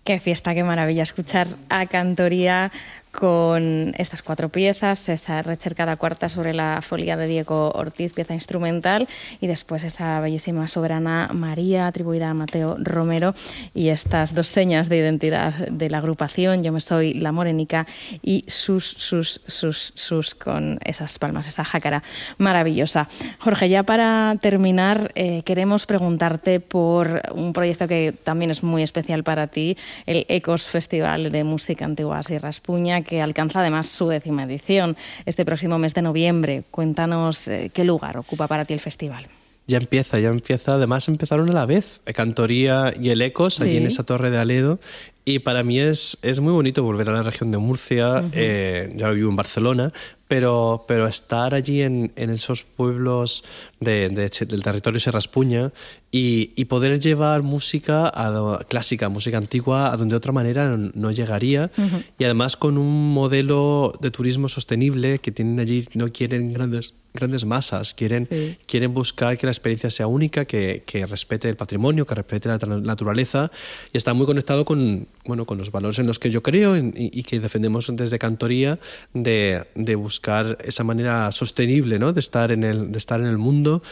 Qué fiesta, qué maravilla escuchar a Cantoría con estas 4 piezas, esa recercada cuarta sobre la folía de Diego Ortiz, pieza instrumental, y después esa bellísima soberana María, atribuida a Mateo Romero, y estas 2 señas de identidad de la agrupación, Yo me soy la morenica, y sus, con esas palmas, esa jácara maravillosa. Jorge, ya para terminar, queremos preguntarte por un proyecto que también es muy especial para ti, el ECOS Festival de Música Antigua Sierra Espuña, que alcanza además su 10ª edición este próximo mes de noviembre. Cuéntanos qué lugar ocupa para ti el festival. Ya empieza. Además empezaron a la vez, Cantoría y el ECOS, allí en esa torre de Aledo. Y para mí es muy bonito volver a la región de Murcia. Yo ahora vivo en Barcelona, pero estar allí en esos pueblos del territorio Sierra Espuña y poder llevar música clásica, música antigua, a donde de otra manera no llegaría. Y además con un modelo de turismo sostenible que tienen allí, no quieren grandes masas, quieren buscar que la experiencia sea única, que respete el patrimonio, que respete la naturaleza, y está muy conectado con los valores en los que yo creo y que defendemos desde Cantoría, de buscar esa manera sostenible, ¿no?, de estar en el mundo.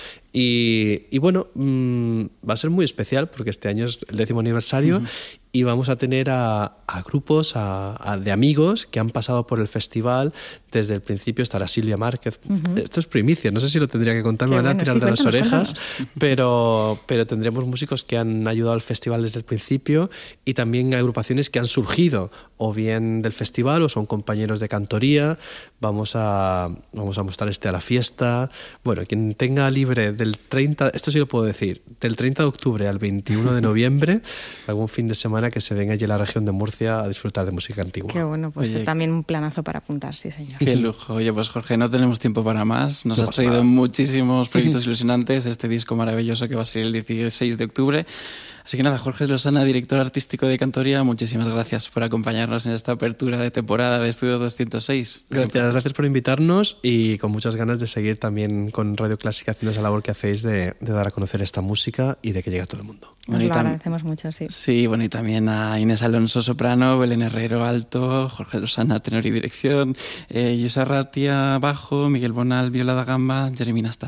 Y bueno, va a ser muy especial porque este año es el 10º aniversario y vamos a tener a grupos de amigos que han pasado por el festival desde el principio. Estará Silvia Márquez. Esto es primicia, no sé si lo tendría que contar, me van a tirar de las orejas, pero tendremos músicos que han ayudado al festival desde el principio, y también agrupaciones que han surgido o bien del festival o son compañeros de Cantoría. Vamos a mostrar a la fiesta. Bueno, quien tenga libre del 30, esto sí lo puedo decir, del 30 de octubre al 21 de noviembre, algún fin de semana, que se venga allí a la región de Murcia a disfrutar de música antigua. Qué bueno, pues es también un planazo para apuntar, sí señor. Qué lujo. Oye, pues Jorge, no tenemos tiempo para más. Nos has traído muchísimos proyectos ilusionantes, este disco maravilloso que va a salir el 16 de octubre. Así que nada, Jorge Losana, director artístico de Cantoría, muchísimas gracias por acompañarnos en esta apertura de temporada de Estudio 206. Gracias por invitarnos, y con muchas ganas de seguir también con Radio Clásica haciendo esa labor que hacéis de dar a conocer esta música y de que llegue a todo el mundo. Nos lo agradecemos mucho, sí. Sí, bueno, y también a Inés Alonso, soprano, Belén Herrero, alto, Jorge Losana, tenor y dirección, Yusa Ratia, bajo, Miguel Bonal, viola da gamba, Jeremy Nasta,